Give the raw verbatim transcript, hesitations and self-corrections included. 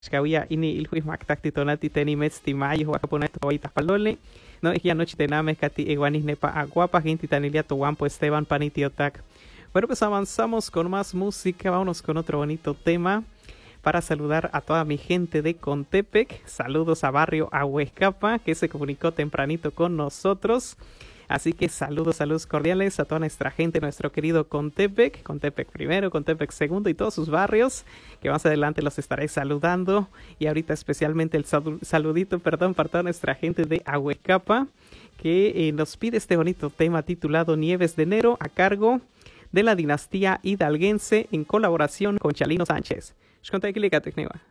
Xkawia ini ilhuis maktakti tonati teni metzti mayo huacaponeto oita palole. No es ya noche tename cati iguanis nepa aguapa gente tanilia tuampo Esteban Panitiotac. Bueno, pues avanzamos con más música, vámonos con otro bonito tema para saludar a toda mi gente de Contepec. Saludos a Barrio Ahuescapa, que se comunicó tempranito con nosotros. Así que saludos, saludos cordiales a toda nuestra gente, nuestro querido Contepec, Contepec primero, Contepec segundo y todos sus barrios, que más adelante los estaré saludando. Y ahorita especialmente el saludito, perdón, para toda nuestra gente de Ahuescapa, que eh, nos pide este bonito tema titulado Nieves de Enero, a cargo de la dinastía hidalguense en colaboración con Chalino Sánchez.